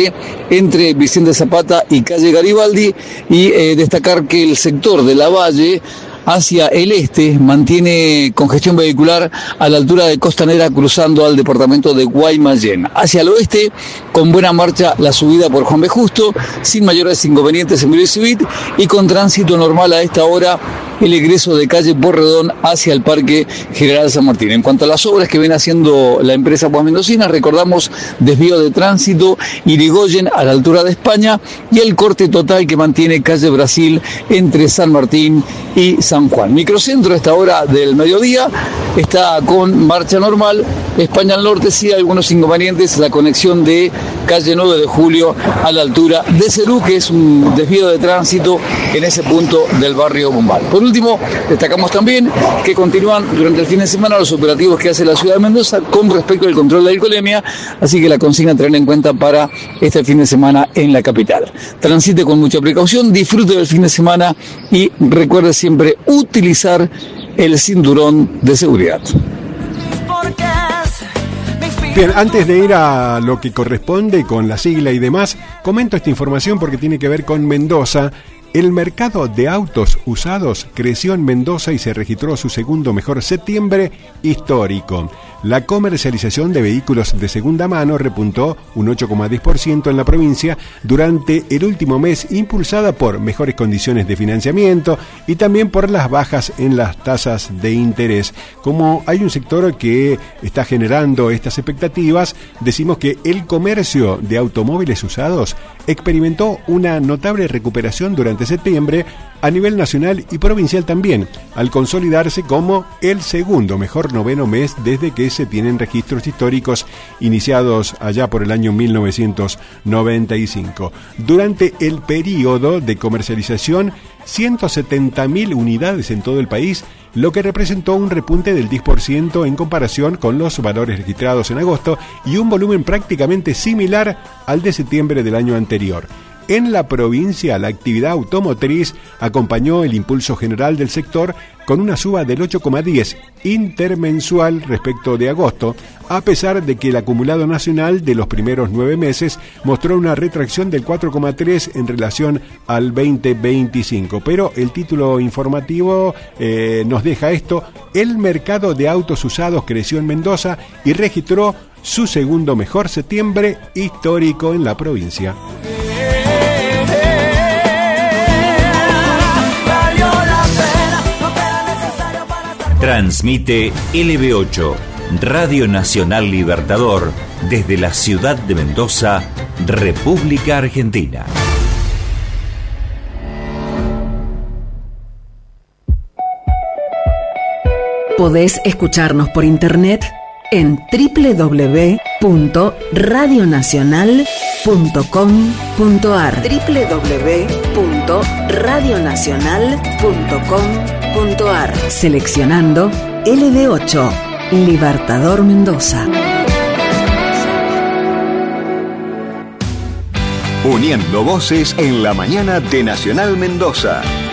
norte entre Vicente Zapata y calle Garibaldi, y destacar que el sector de Lavalle hacia el este mantiene congestión vehicular a la altura de Costanera cruzando al departamento de Guaymallén. Hacia el oeste, con buena marcha la subida por Juan B. Justo, sin mayores inconvenientes en Emilio Civit, y con tránsito normal a esta hora el egreso de calle Porredón hacia el Parque General San Martín. En cuanto a las obras que viene haciendo la empresa Puas Mendocina, recordamos desvío de tránsito Irigoyen a la altura de España y el corte total que mantiene calle Brasil entre San Martín y San Juan. Microcentro a esta hora del mediodía está con marcha normal. España al norte sí hay algunos inconvenientes, la conexión de calle 9 de Julio a la altura de Cerú, que es un desvío de tránsito en ese punto del barrio Bombal. Por último, destacamos también que continúan durante el fin de semana los operativos que hace la ciudad de Mendoza con respecto al control de la alcoholemia, así que la consigna a tener en cuenta para este fin de semana en la capital. Transite con mucha precaución, disfrute del fin de semana y recuerde siempre utilizar el cinturón de seguridad. Bien, antes de ir a lo que corresponde con la sigla y demás, comento esta información porque tiene que ver con Mendoza. El mercado de autos usados creció en Mendoza y se registró su segundo mejor septiembre histórico. La comercialización de vehículos de segunda mano repuntó un 8,10% en la provincia durante el último mes, impulsada por mejores condiciones de financiamiento y también por las bajas en las tasas de interés. Como hay un sector que está generando estas expectativas, decimos que el comercio de automóviles usados experimentó una notable recuperación durante septiembre a nivel nacional y provincial también, al consolidarse como el segundo mejor noveno mes desde que se tienen registros históricos iniciados allá por el año 1995. Durante el periodo de comercialización, 170.000 unidades en todo el país, lo que representó un repunte del 10% en comparación con los valores registrados en agosto y un volumen prácticamente similar al de septiembre del año anterior. En la provincia, la actividad automotriz acompañó el impulso general del sector con una suba del 8,10 intermensual respecto de agosto, a pesar de que el acumulado nacional de los primeros 9 meses mostró una retracción del 4,3 en relación al 2025. Pero el título informativo nos deja esto: el mercado de autos usados creció en Mendoza y registró su segundo mejor septiembre histórico en la provincia. Transmite LB8, Radio Nacional Libertador, desde la ciudad de Mendoza, República Argentina. Podés escucharnos por internet en www.radionacional.com.ar www.radionacional.com.ar Seleccionando LB8, Libertador Mendoza. Uniendo voces en la mañana de Nacional Mendoza.